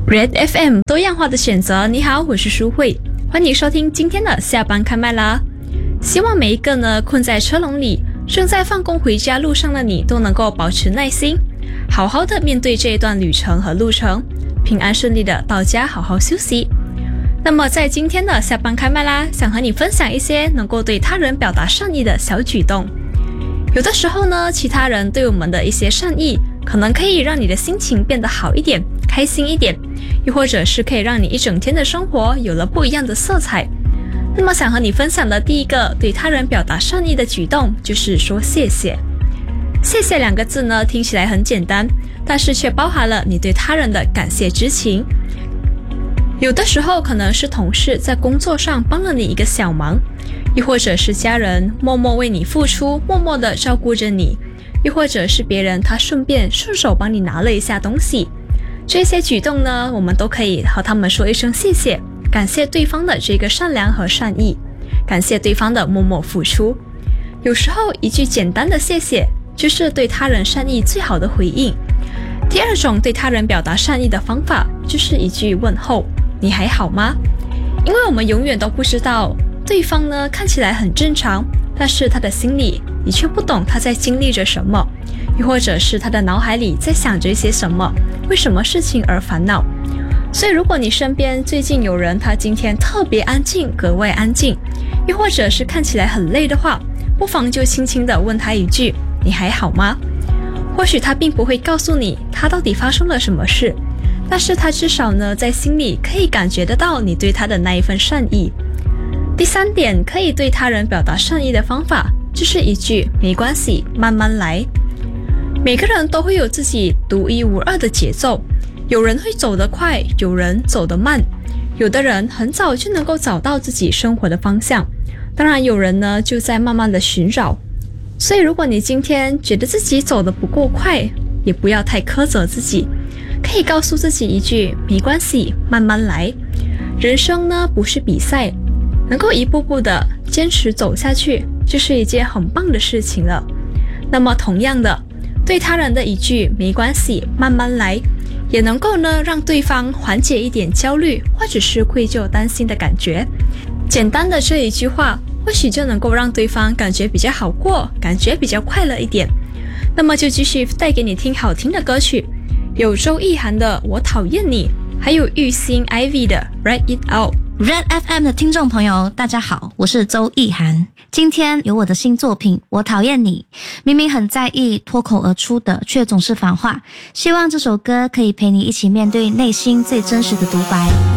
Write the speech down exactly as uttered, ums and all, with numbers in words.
Red F M 多样化的选择，你好，我是舒慧，欢迎收听今天的下班开麦啦。希望每一个呢困在车笼里，正在放工回家路上的你都能够保持耐心，好好的面对这一段旅程和路程，平安顺利的到家好好休息。那么在今天的下班开麦啦，想和你分享一些能够对他人表达善意的小举动。有的时候呢，其他人对我们的一些善意，可能可以让你的心情变得好一点，开心一点，又或者是可以让你一整天的生活有了不一样的色彩。那么想和你分享的第一个对他人表达善意的举动，就是说谢谢。谢谢两个字呢，听起来很简单，但是却包含了你对他人的感谢之情。有的时候可能是同事在工作上帮了你一个小忙，又或者是家人默默为你付出，默默地照顾着你，又或者是别人他顺便顺手帮你拿了一下东西。这些举动呢，我们都可以和他们说一声谢谢，感谢对方的这个善良和善意，感谢对方的默默付出。有时候一句简单的谢谢，就是对他人善意最好的回应。第二种对他人表达善意的方法，就是一句问候，你还好吗？因为我们永远都不知道对方呢看起来很正常，但是他的心里你却不懂他在经历着什么，又或者是他的脑海里在想着一些什么，为什么事情而烦恼。所以如果你身边最近有人他今天特别安静，格外安静，又或者是看起来很累的话，不妨就轻轻地问他一句，你还好吗？或许他并不会告诉你他到底发生了什么事，但是他至少呢在心里可以感觉得到你对他的那一份善意。第三点可以对他人表达善意的方法，就是一句没关系，慢慢来。每个人都会有自己独一无二的节奏，有人会走得快，有人走得慢，有的人很早就能够找到自己生活的方向，当然有人呢就在慢慢的寻找。所以如果你今天觉得自己走得不够快，也不要太苛责自己，可以告诉自己一句没关系，慢慢来。人生呢不是比赛，能够一步步的坚持走下去，就是一件很棒的事情了。那么同样的，对他人的一句没关系，慢慢来，也能够呢让对方缓解一点焦虑或者是愧疚担心的感觉。简单的这一句话，或许就能够让对方感觉比较好过，感觉比较快乐一点。那么就继续带给你听好听的歌曲，有周意涵的我讨厌你，还有玉兴 Ivy 的 Write It Out。Red F M 的听众朋友大家好，我是周意涵。今天有我的新作品我讨厌你，明明很在意，脱口而出的却总是反话。希望这首歌可以陪你一起面对内心最真实的独白。